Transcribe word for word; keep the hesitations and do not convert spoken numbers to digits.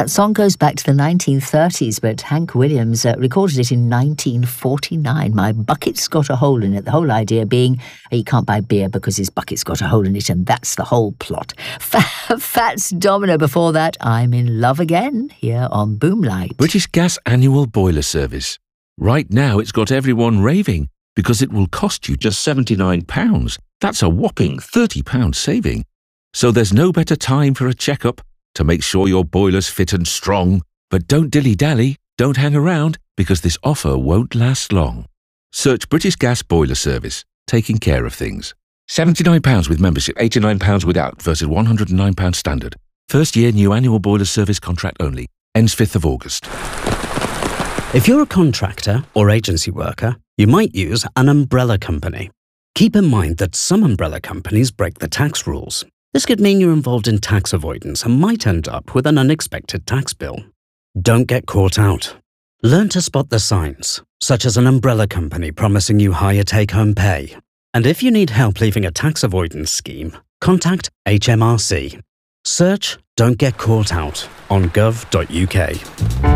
That song goes back to the nineteen thirties, but Hank Williams uh, recorded it in nineteen forty-nine. My bucket's got a hole in it. The whole idea being uh, you can't buy beer because his bucket's got a hole in it, and that's the whole plot. Fats Domino before that, I'm in Love Again, here on Boomlight. British Gas annual boiler service. Right now it's got everyone raving because it will cost you just seventy-nine pounds. That's a whopping thirty pounds saving. So there's no better time for a checkup to make sure your boiler's fit and strong. But don't dilly-dally, don't hang around, because this offer won't last long. Search British Gas Boiler Service, taking care of things. seventy-nine pounds with membership, eighty-nine pounds without, versus one hundred and nine pounds standard. First year new annual boiler service contract only. Ends fifth of August. If you're a contractor or agency worker, you might use an umbrella company. Keep in mind that some umbrella companies break the tax rules. This could mean you're involved in tax avoidance and might end up with an unexpected tax bill. Don't get caught out. Learn to spot the signs, such as an umbrella company promising you higher take-home pay. And if you need help leaving a tax avoidance scheme, contact H M R C. Search Don't Get Caught Out on gov dot U K.